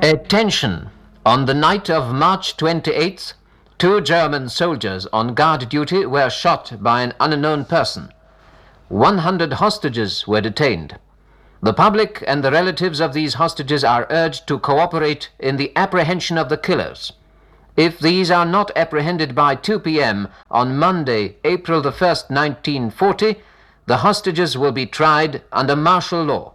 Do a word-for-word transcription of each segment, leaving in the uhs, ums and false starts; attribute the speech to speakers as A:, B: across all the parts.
A: Attention! On the night of March twenty-eighth, two German soldiers on guard duty were shot by an unknown person. one hundred hostages were detained. The public and the relatives of these hostages are urged to cooperate in the apprehension of the killers. If these are not apprehended by two p m on Monday, April the first, nineteen forty, the hostages will be tried under martial law.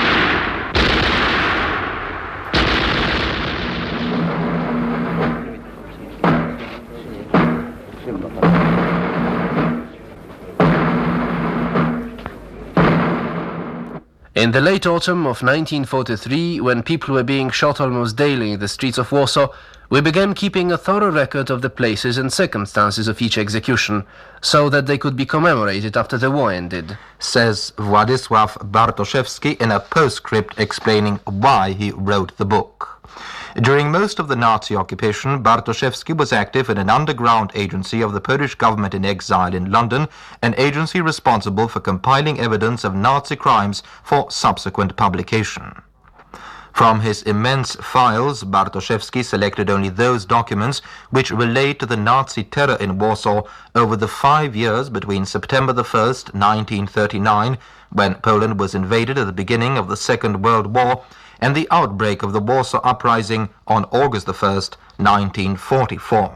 B: In the late autumn of nineteen forty-three, when people were being shot almost daily in the streets of Warsaw, we began keeping a thorough record of the places and circumstances of each execution, so that they could be commemorated after the war ended,
C: says Władysław Bartoszewski in a postscript explaining why he wrote the book. During most of the Nazi occupation, Bartoszewski was active in an underground agency of the Polish government in exile in London, an agency responsible for compiling evidence of Nazi crimes for subsequent publication. From his immense files, Bartoszewski selected only those documents which relate to the Nazi terror in Warsaw over the five years between September the first, nineteen thirty-nine, when Poland was invaded at the beginning of the Second World War, and the outbreak of the Warsaw Uprising on August the first, nineteen forty-four.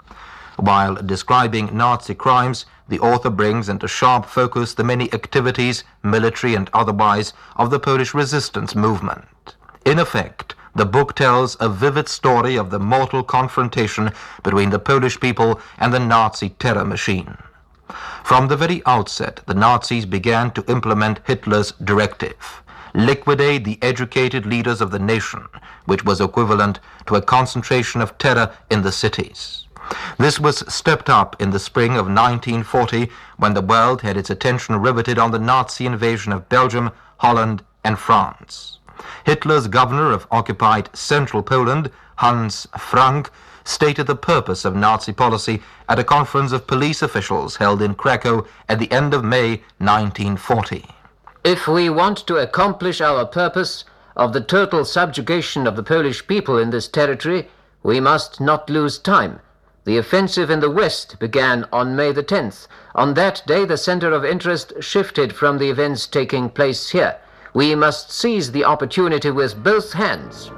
C: While describing Nazi crimes, the author brings into sharp focus the many activities, military and otherwise, of the Polish resistance movement. In effect, the book tells a vivid story of the mortal confrontation between the Polish people and the Nazi terror machine. From the very outset, the Nazis began to implement Hitler's directive: liquidate the educated leaders of the nation, which was equivalent to a concentration of terror in the cities. This was stepped up in the spring of nineteen forty, when the world had its attention riveted on the Nazi invasion of Belgium, Holland, and France. Hitler's governor of occupied central Poland, Hans Frank, stated the purpose of Nazi policy at a conference of police officials held in Krakow at the end of May nineteen forty.
A: If we want to accomplish our purpose of the total subjugation of the Polish people in this territory, we must not lose time. The offensive in the west began on May the tenth. On that day, the center of interest shifted from the events taking place here. We must seize the opportunity with both hands.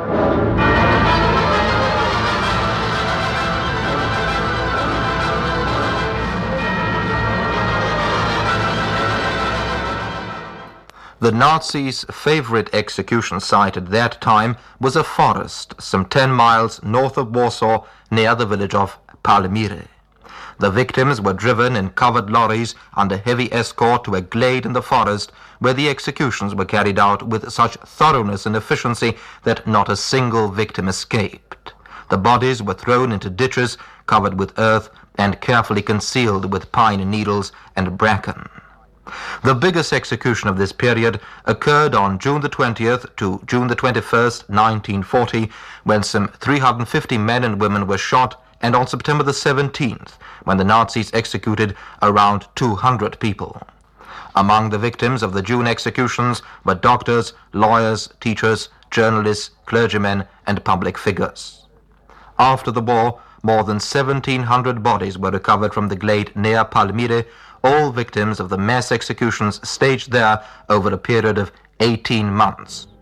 C: The Nazis' favorite execution site at that time was a forest some ten miles north of Warsaw, near the village of Palmyry. The victims were driven in covered lorries under heavy escort to a glade in the forest, where the executions were carried out with such thoroughness and efficiency that not a single victim escaped. The bodies were thrown into ditches covered with earth and carefully concealed with pine needles and bracken. The biggest execution of this period occurred on June the twentieth to June the twenty-first, nineteen forty, when some three hundred fifty men and women were shot, and on September the seventeenth, when the Nazis executed around two hundred people. Among the victims of the June executions were doctors, lawyers, teachers, journalists, clergymen, and public figures. After the war, more than seventeen hundred bodies were recovered from the glade near Palmyry, all victims of the mass executions staged there over a period of eighteen months.